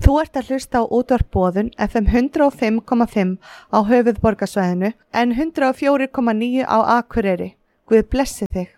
Þú ert að hlusta á útvarp Boðun FM 105,5 á höfuðborgarsvæðinu en 104,9 á Akureyri. Guð blessi þig.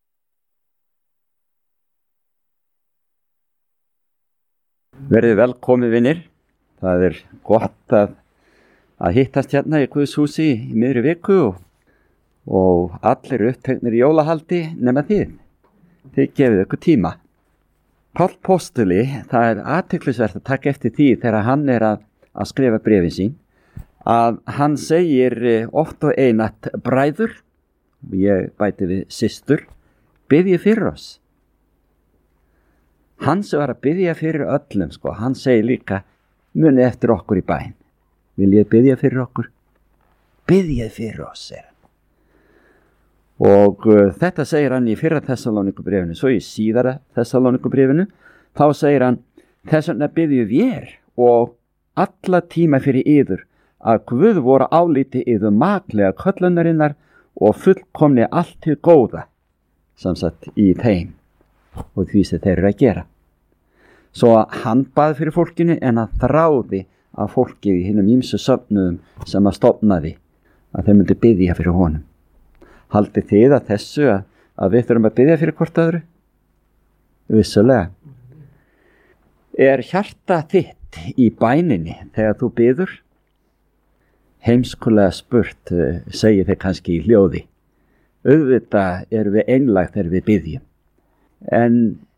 Verið velkomin vinir. Það gott að hittast hérna í Guðs húsi í miðri viku og allir uppteknir í jólahaldi nema þið. Þið gefið ykkur tíma. Páll Póstuli, það athyglisvert að taka eftir því þegar hann að skrifa bréfin sín, að hann segir oft og einatt bræður, ég bæti við systur, biðji fyrir oss. Hann sem var að biðja fyrir öllum, hann segir líka, muni eftir okkur í bæn. Vil ég biðja fyrir okkur? Biðjið fyrir oss, segir hann. Og þetta segir hann í fyrra Þessalónikubréfinu, svo í síðara Þessalónikubréfinu, þá segir hann, þess vegna biðjum vér og alla tíma fyrir yður að Guð voru álíti yður maklega köllunarinnar og fullkomni allt til góða, samsagt í þeim og því sem þeir eru að gera. Svo hann bað fyrir fólkinu en hann þráði að fólkið í hinum ýmsu söfnuðum sem að stofnaði að þeir myndi biðja fyrir honum. Haldið þið að þessu að við þurfum að biðja fyrir hvort öðru? Vissulega. Hjarta þitt í bæninni þegar þú biður? Heimskulega spurt, segir þið kannski í hljóði. Auðvitað erum við einlæg þegar við biðjum. En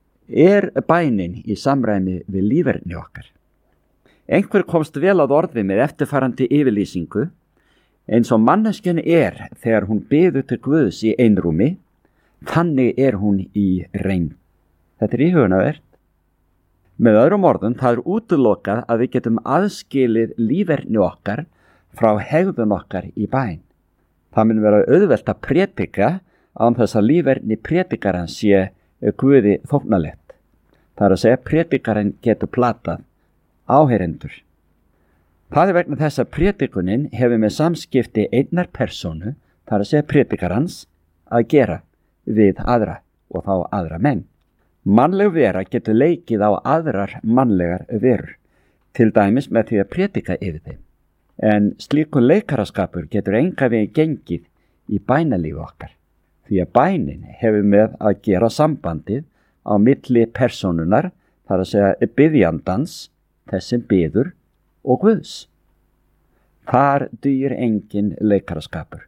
bænin í samræmi við líferni okkar? Einhver komst vel að orði með eftirfarandi yfirlýsingu, eins og manneskjan þegar hún biður til Guðs í einrúmi, þannig hún í reynd. Þetta íhugunarvert. Með öðrum orðum, það útilokað að við getum aðskilið líferni okkar frá hegðun okkar í bæn. Það mun vera auðvelt að prédika án þess að líferni prédikarans sé Guði þóknalegt. Það að segja prédikarinn getur platað áheyrendur. Það vegna þess að prédikunin hefur með samskipti einnar persónu, það að segja prédikarans, að gera við aðra og þá aðra menn. Mannleg vera getur leikið á aðrar mannlegar verur, til dæmis með því að prédika yfir þeim. En slíkur leikaraskapur getur enga veginn gengið í bænalífi okkar, því að bænin hefur með að gera sambandið á milli persónunar, það að segja biðjandans, þess sem biður, og Guðs. Þar dugir engin leikaraskapur.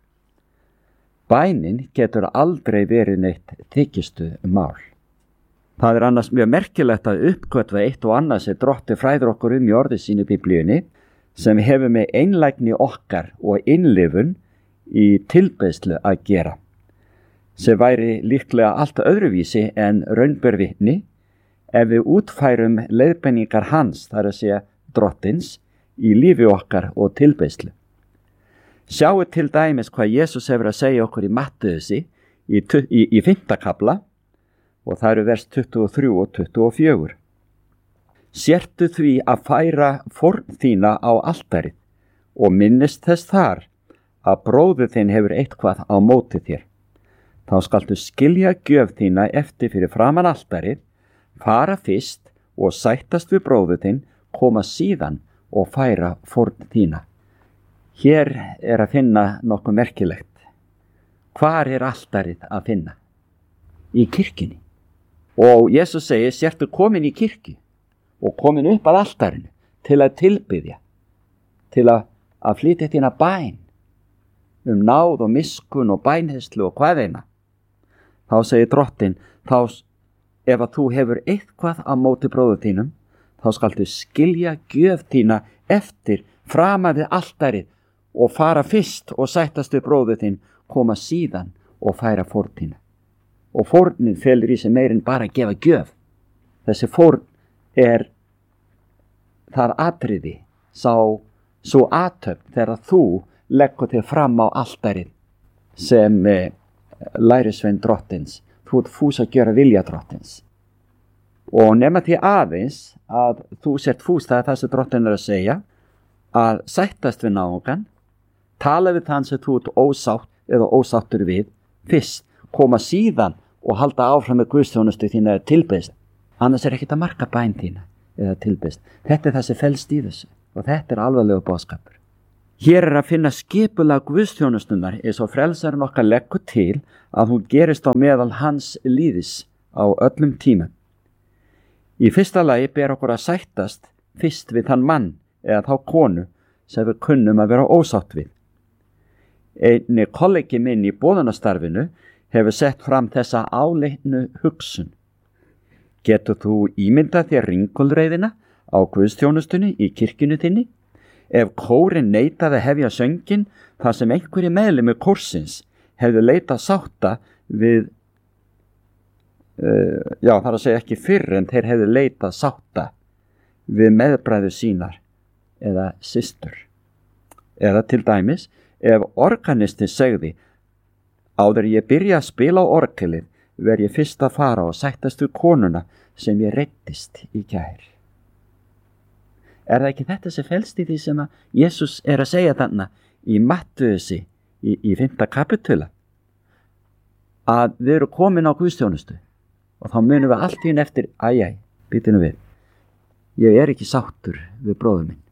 Bænin getur aldrei verið neitt þykistu mál. Það annars mjög merkilegt að uppgötva eitt og annað sem Drottinn fræðir okkur í orði sínu Biblíunni, sem hefur með einlægni okkar og innlifun í tilbeiðslu að gera, sem væri líklega allt öðruvísi en raunber vitni ef við útfærum leiðbeiningar hans, þar að segja Drottins, í lífi okkar og tilbeiðslu. Sjáu til dæmis hvað Jesús hefur að segja okkur í Mattheusi í 5. kafla og það eru vers 23 og 24. Sértu því að færa fórn þína á altarið og minnist þess þar að bróðir þinn hefur eitthvað á móti þér. Þá skaltu skilja gjöf þína eftir fyrir framan altarið, fara fyrst og sættast við bróður þinn, koma síðan og færa fórn þína. Hér að finna nokkuð merkilegt. Hvar altarið að finna? Í kirkjunni. Og Jesús segir, sértu komin í kirkju og komin upp að altarinu til að tilbiðja, til að flytja þína bæn náð og miskun og bænheyslu og hvað eina. Þá segir Drottinn, ef að þú hefur eitthvað á móti bróður þínum, þá skaltu skilja gjöf þína eftir framan við altarið og fara fyrst og sættast við bróður þinn, koma síðan og færa fórn þína. Og fórnin felur í sig meir en bara að gefa gjöf. Þessi fórn það atriði, svo athöfn þegar þú leggur þig fram á altarið sem lærisvein Drottins. Þú fús að gera vilja Drottins. Og nema því aðeins að þú sért fús, það sem Drottinn að segja, að sættast við náungan, tala við þann sem þú ósátt eða ósáttur við, fyrst koma síðan og halda áfram með guðsþjónustu þína tilbeiðslu. Annars ekkert að marka bæn þína, eða tilbest. Þetta það sem felst í þessu og þetta alvarlegur boðskapur. Hér að finna skipulag guðsþjónustunnar eins og frelsarinn okkar leggur til að hún gerist á meðal hans líðis á öllum tímum. Í fyrsta lagi ber okkur að sættast fyrst við þann mann eða þá konu sem við kunnum að vera ósátt við. Einni kollegi minn í boðunastarfinu hefur sett fram þessa áleitnu hugsun. Getur þú ímyndað þér ringulreiðina á guðsþjónustunni í kirkjunni þinni? Ef kórinn neitaði að hefja sönginn þar sem einhverju meðlimir kórsins hefðu leitað sátta við, þar að segja ekki fyrr en þeir hefðu leitað sátta við meðbræður sínar eða systur. Eða til dæmis, ef organistin segði, áður ég byrja að spila á orgelið, verð ég fyrst að fara og sættast við konuna sem ég reiddist í gær. Er það ekki þetta sem felst í því sem að Jesús að segja þarna í Mattheusi í 5. kapitula? Að við erum komin á guðsþjónustu og þá munum við allt í einu eftir, býtinu við, ég ekki sáttur við bróður minn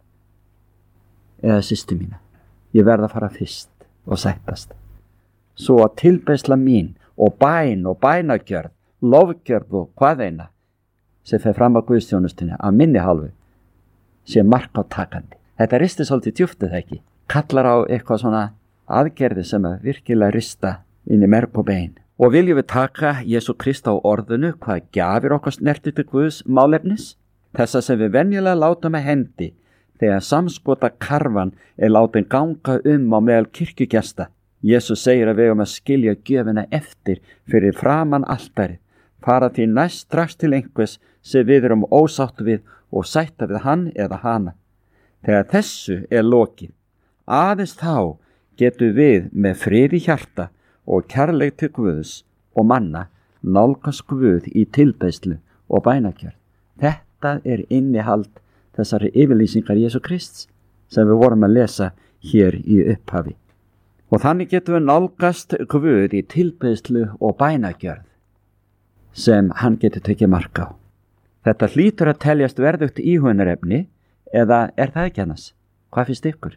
eða systur mína. Ég verð að fara fyrst og sættast. Svo að tilbeiðsla mín og bæn og bænagjörð, lofgjörð og hvaðeina sem fer fram á guðsþjónustunni af minni hálfu sé mark á takandi. Þetta risti svolítið djúpt eða ekki. Kallar á eitthvað svona aðgerði sem að virkilega rista inn í merg og bein. Og viljum við taka Jesú Krist á orðinu hvað gjafir okkar snerti til Guðs málefnis? Þessa sem við venjulega látum að hendi þegar samskota karfan látin ganga á meðal kirkjugesta. Jesús segir að við að skilja gjöfina eftir fyrir framan altarið, fara því næst strax til einhvers sem við erum ósátt við og sætta við hann eða hana. Þegar þessu lokið, aðeins þá getum við með frið í hjarta og kærleik til Guðs og manna nálgast Guð í tilbeiðslu og bænagjörð. Þetta innihald þessari yfirlýsingar Jesú Krists sem við vorum að lesa hér í upphafi. Og þannig getum við nálgast Guð í tilbeiðslu og bænagjörð sem hann getur tekið mark á. Þetta hlýtur að teljast verðugt íhugunarefni eða það ekki annars? Hvað finnst ykkur?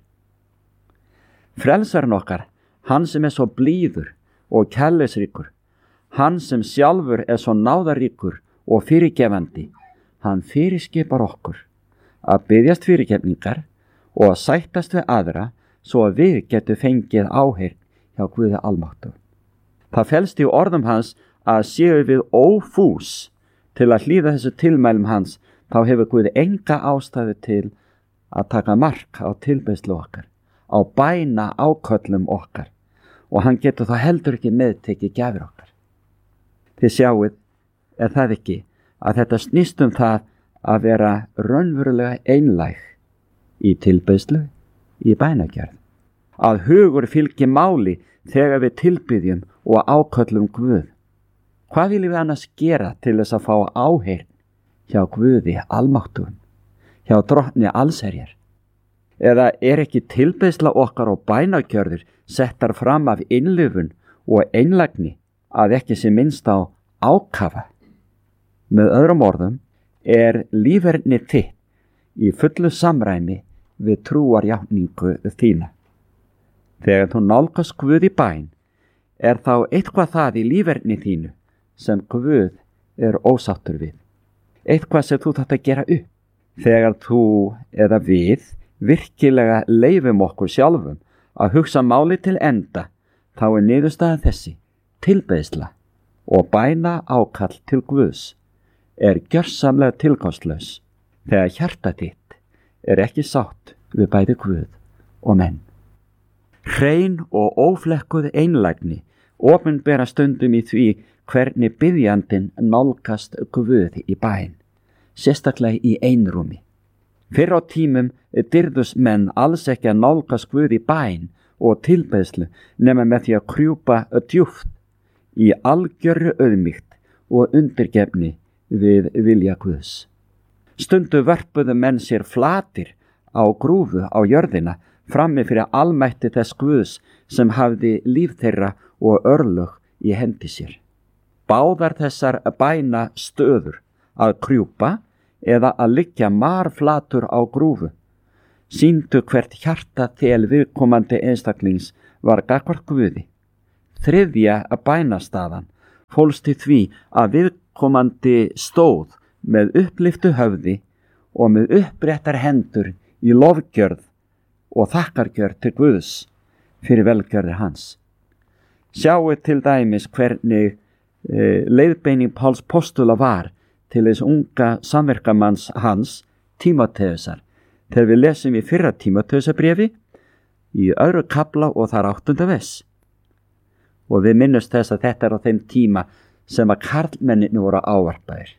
Frelsarinn okkar, hann sem svo blíður og kærleiksríkur, hann sem sjálfur svo náðaríkur og fyrirgefandi, hann fyrirskipar okkur að biðjast fyrirgefningar og að sættast við aðra svo að við getum fengið áheyrn hjá Guði almáttugur. Það felst í orðum hans að séu við ófús til að hlýða þessu tilmælum hans, þá hefur Guði enga ástæðu til að taka mark á tilbeiðslu okkar, á bæna áköllum okkar og hann getur þá heldur ekki meðtekið gjafir okkar. Þið sjáið, það ekki að þetta snýst það að vera raunverulega einlæg í tilbeiðslu, í bænagjörð. Að hugur fylgi máli þegar við tilbiðjum og áköllum Guð. Hvað viljum við annars gera til þess að fá áheyrn hjá Guði almáttugum, hjá drottni allsherjar? Eða ekki tilbeiðsla okkar og bænagjörður settar fram af innlifun og einlægni að ekki sé minnst á ákafa? Með öðrum orðum líferni þitt í fullu samræmi við trúarjátningu þína. Þegar þú nálgast Guð í bæn, þá eitthvað það í líferni þínu sem Guð ósáttur við. Eitthvað sem þú þarft að gera upp. Þegar þú eða við virkilega leyfum okkur sjálfum að hugsa máli til enda, þá niðurstaðan þessi, tilbeiðsla og bæna ákall til Guðs gjörsamlega tilgangslaus þegar hjarta þitt ekki sátt við bæði Guð og menn. Hrein og óflekkuð einlægni opinbera stundum í því hvernig biðjandinn nálgast Guð í bæn, sérstaklega í einrúmi. Fyrr á tímum dyrðust menn alls ekki að nálgast Guð í bæn og tilbeiðslu nema með því að krjúpa djúpt í algjörri auðmýkt og undirgefni við vilja Guðs. Stundu vörpuðu menn sér flatir á grúfu á jörðina frammi fyrir almætti þess Guðs sem hafði líf þeirra og örlög í hendi sér. Báðar þessar bæna stöður að krjúpa eða að liggja marflatur á grúfu. Sýndu hvert hjarta til viðkomandi einstaklings var gagnvart Guði. Þriðja bænastaðan fólst í því að viðkomandi stóð með upplyftu höfði og með uppréttar hendur í lofgjörð og þakkargjörð til Guðs fyrir velgjörðir hans. Sjáu til dæmis hvernig leiðbeining Páls postula var til þess unga samverkamanns hans, Tímóteusar, þegar við lesum í fyrra Tímóteusarbréfi í 2. kafla og þar 8. vers. Og við minnumst þess að þetta á þeim tíma sem að karlmenninni voru ávarpaðir.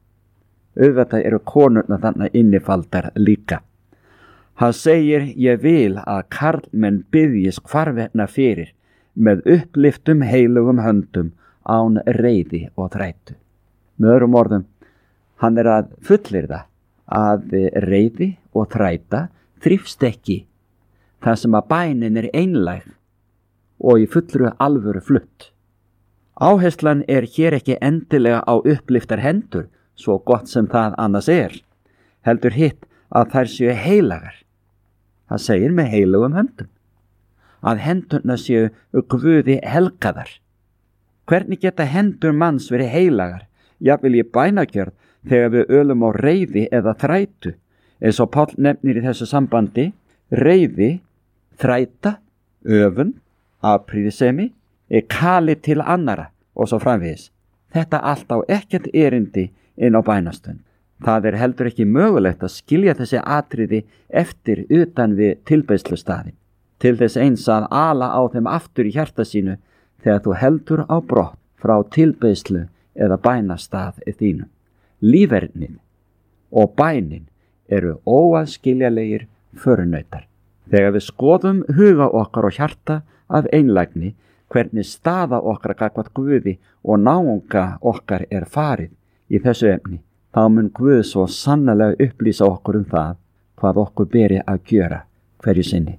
Auðvitað eru konurnar þannig innifaldar líka. Hann segir, ég vil að karlmenn biðjist hvarvetna fyrir með upplyftum heilugum höndum án reiði og þrætu. Með öðrum orðum, hann er að fullyrða að reiði og þræta þrífst ekki þar sem að bænin er einlæg og í fullru alvöru flutt. Áherslan er hér ekki endilega á upplyftar hendur, svo gott sem það annars er, heldur hitt að þær séu heilagar. Það segir með heilugum höndum, að hendurna séu Guði helgaðar. Hvernig geta hendur manns verið heilagar, jafnvel í bænagjörð þegar við ölum á reiði eða þrætu, eins og Páll nefnir í þessu sambandi, reiði, þræta, öfund, afprýðisemi, kali til annara og svo framvegis. Þetta allt á ekkert erindi inn á bænastund. Það er heldur ekki mögulegt að skilja þessi atriði eftir utan við tilbeiðslustaðinn, til þess eins að ala á þeim aftur í hjarta sínu þegar þú heldur á brott frá tilbeiðslu eða bænastað þínu. Lífernin og bænin eru óaðskiljanlegir förunautar. Þegar við skoðum huga okkar og hjarta af einlægni, hvernig staða okkar gagnvart Guði og náunga okkar er farið í þessu efni, þá mun Guð svo sannarlega upplýsa okkur það hvað okkur beri að gjöra hverju sinni.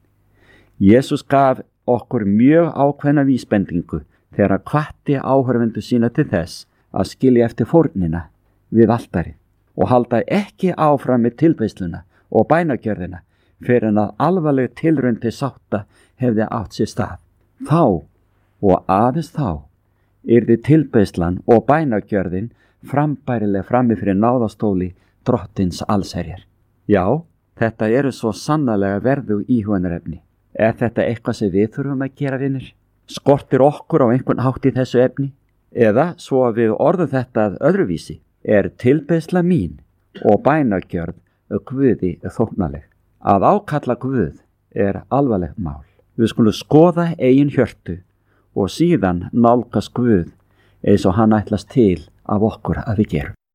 Jesús gaf okkur mjög ákveðna vísbendingu þegar hann hvatti áhorfendur sína til þess að skilja eftir fórnina við altari og halda ekki áfram með tilbeiðsluna og bænagjörðina fyrir en að alvarleg tilraun til sátta hefði átt sér stað. Þá og aðeins þá yrði tilbeiðslan og bænagjörðin frambærileg frammi fyrir náðastóli drottins allsherjar. Já, þetta eru svo sannarlega verðu íhugunarefni. Er þetta eitthvað sem við þurfum að gera, vinir? Skortir okkur á einhvern hátt í þessu efni? Eða, svo að við orðum þetta að öðruvísi, er tilbeiðsla mín og bænagjörð Guði þóknanleg. Að ákalla Guð er alvarlegt mál. Við skulum skoða eigin hjörtu og síðan nálgast Guð eins og hann ætlast til af okkur að við gerum.